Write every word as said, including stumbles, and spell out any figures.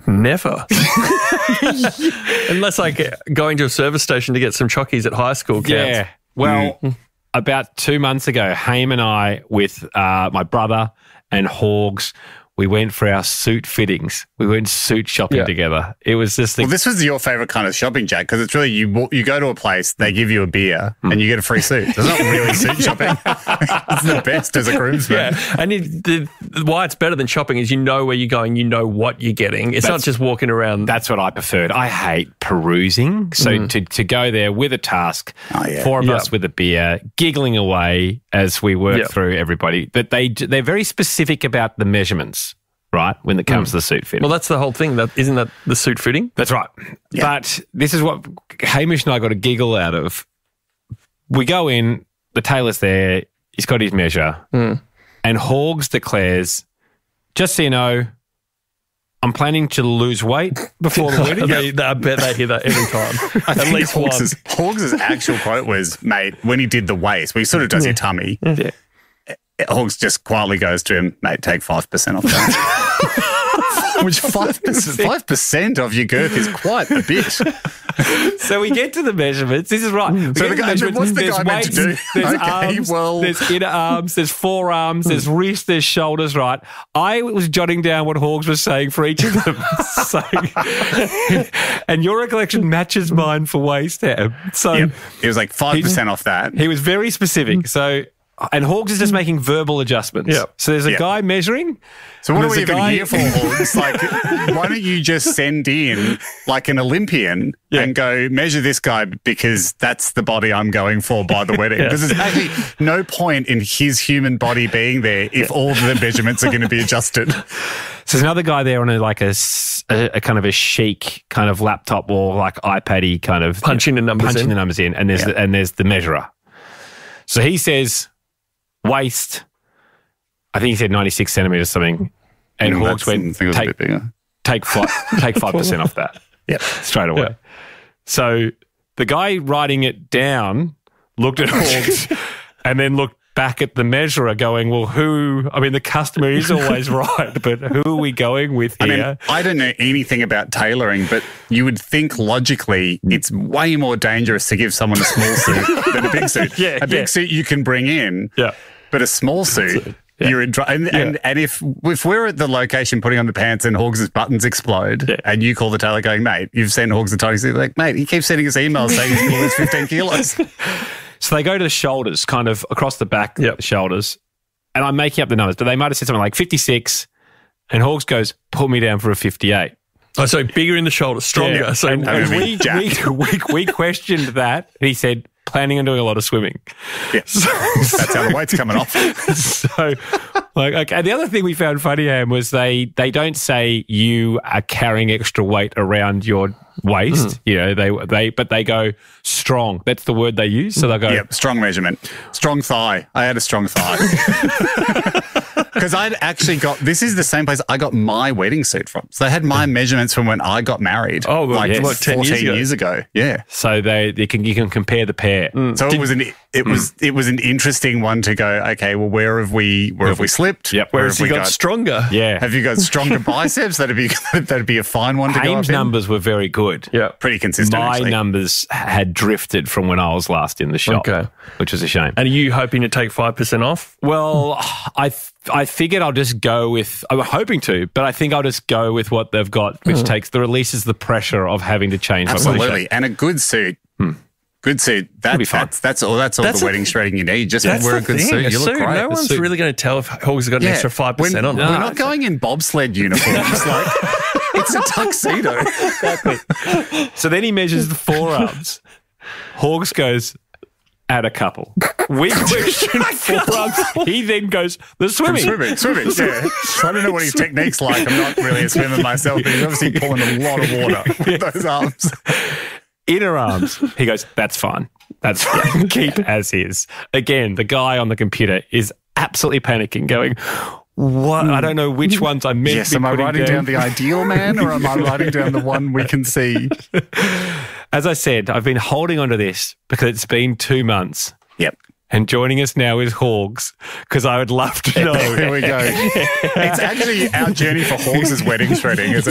Never. Unless like going to a service station to get some chockies at high school counts. Yeah. Well, mm. about two months ago, Haim and I with uh, my brother and Hogs, we went for our suit fittings. We went suit shopping yeah. together. It was just the... Well, this was your favourite kind of shopping, Jack, because it's really you you go to a place, they give you a beer, mm. and you get a free suit. It's not really suit shopping. It's the best as a groomsman. Yeah, and it, the, why it's better than shopping is you know where you're going, you know what you're getting. It's that's, not just walking around. That's what I preferred. I hate perusing. So mm. to, to go there with a task, oh, yeah. four of yep. us with a beer, giggling away as we work yep. through everybody. But they, they're very specific about the measurements. Right, when it comes mm. to the suit fitting. Well, that's the whole thing. That isn't that the suit fitting? That's right. Yeah. But this is what Hamish and I got a giggle out of. We go in, the tailor's there, he's got his measure, mm. and Hogs declares, just so you know, I'm planning to lose weight before the wedding. they, they, I bet they hear that every time. At least Hogs' Hogs' actual quote was, mate, when he did the waist, well, he sort of does yeah. your tummy. Yeah. Hogs just quietly goes to him, mate, take five percent off that. Which five percent, five percent of your girth is quite a bit. So we get to the measurements. This is right. We so the guy, what's the there's guy weights, meant to do? There's okay, arms, well. there's inner arms, there's forearms, there's wrists, there's shoulders, right? I was jotting down what Hogs was saying for each of them. so, and your recollection matches mine for waist hair. So yep. It was like five percent off that. He was very specific. So... And Hogs is just making verbal adjustments. Yep. So there's a yep. guy measuring. So what are we even guy... here for, Hogs? Like, why don't you just send in like an Olympian yeah. and go measure this guy because that's the body I'm going for by the wedding? Because yeah. there's actually no point in his human body being there if yeah. all of the measurements are going to be adjusted. So there's another guy there on a, like a, a, a kind of a chic kind of laptop or like iPad-y kind of punching the numbers punching in. the numbers in, and there's yeah. the, and there's the measurer. So he says. Waist, I think he said ninety-six centimetres something, and mm, Hawks went, take, take, five, take five percent off that yep. straight away. Yep. So the guy writing it down looked at Hawks and then looked back at the measurer going, well, who, I mean, the customer is always right, but who are we going with here? I mean, I don't know anything about tailoring, but you would think logically it's way more dangerous to give someone a small suit than a big suit. Yeah, a big yeah. suit you can bring in, yeah. but a small suit, yeah. you're in, and, yeah. and, and if if we're at the location putting on the pants and Hogs' buttons explode yeah. and you call the tailor going, mate, you've sent Hogs the tiny suit, like, mate, he keeps sending us emails saying he's going to lose fifteen kilos. So they go to the shoulders, kind of across the back yep. shoulders, and I'm making up the numbers, but they might have said something like fifty-six, and Hogs goes, pull me down for a fifty-eight. Oh, so bigger in the shoulders, stronger. Yeah. So and, and we, we, we, we questioned that, and he said, planning on doing a lot of swimming. Yeah, so, that's how the weight's coming off. So, like, okay. And the other thing we found funny, Ham, was they they don't say you are carrying extra weight around your waist. Mm. You know, they they but they go strong. That's the word they use. So they go, yeah, strong measurement, strong thigh. I had a strong thigh. Because I'd actually got, this is the same place I got my wedding suit from. So they had my measurements from when I got married. Oh, well, like yes. what, ten fourteen years ago? years ago. Yeah. So they, they can you can compare the pair. Mm. So Did, it was an it was mm. it was an interesting one to go, okay, well, where have we where have we slipped? Yep. Where where have you got, got stronger? Yeah. Have you got stronger biceps? That'd be that'd be a fine one to Haim's go up in. numbers were very good. Yeah. Pretty consistent. My actually. numbers had drifted from when I was last in the shop, okay. which was a shame. And are you hoping to take five percent off? Well, I I figured I'll just go with, I'm hoping to, but I think I'll just go with what they've got, which mm. takes, the releases the pressure of having to change my body shape. Absolutely. And a good suit. Hmm. Good suit. That, that's that's all. That's all that's the wedding shredding you need. Just that's wear a good thing. suit. A you suit. look great. No one's really going to tell if Hogs got an yeah. extra five percent on. We're No, not going in bobsled uniforms. Like it's a tuxedo. Exactly. So then he measures the forearms. Hogs goes, add a couple. We question forearms. He then goes, the swimming. From swimming, swimming, yeah. I don't know what his technique's like. I'm not really a swimmer myself, but he's obviously pulling a lot of water with those arms. Inner arms. He goes, that's fine. That's fine. Keep as is. Again, the guy on the computer is absolutely panicking, going, what? I don't know which ones I meant yes, to be am I writing down. down the ideal man or am I writing down the one we can see? As I said, I've been holding onto this because it's been two months. Yep. And joining us now is Hogs, because I would love to know. Here we go. It's actually our journey for Hogs' wedding shredding.